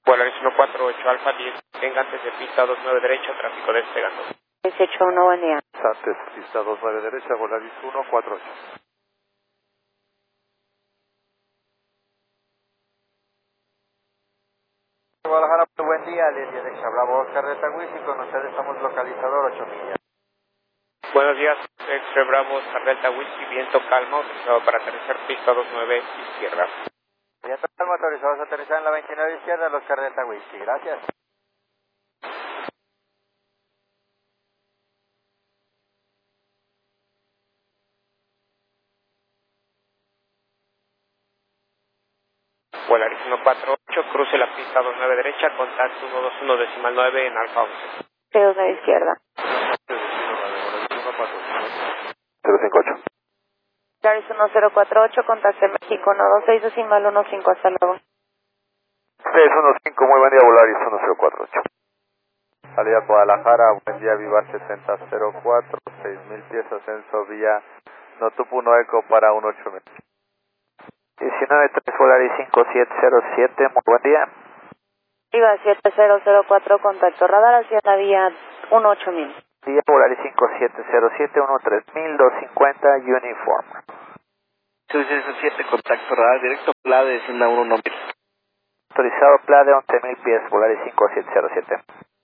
Volaris 148 Alfa 10, tenga antes de pista 29 derecha, tráfico despegando. 161, buen día. Antes, pista 29 derecha, Volaris 148. Guadalajara, buen día, línea derecha, Bravo Oscar Delta Whisky, con ustedes estamos localizador 8 millas. Buenos días, Extra Bravo, Cardelta Whisky, viento calma, autorizado para aterrizar pista 29 izquierda. Ya estamos autorizados a aterrizar en la 29 izquierda, los Oscar Delta Whisky, gracias. Volaris 148, cruce la pista 29 derecha, contacto 121.9 en Alfa 11. P29 izquierda. 058. Volaris 1048, contacto en México 126 decimal 15, hasta luego. 615, muy buen día, Volaris 1048. Salida Guadalajara, buen día, Vivar 7004, 6000 pies, ascenso vía Notupu no Eco para 18000. 19-3 Volaris 5707, muy buen día. Viva 7004, contacto radar hacia la vía 18000. Vía Volaris 5707, 13000, 250, uniform. 607, contacto radar directo, PLA de Senda 1 Autorizado PLA de 11000 pies, Volaris 5707.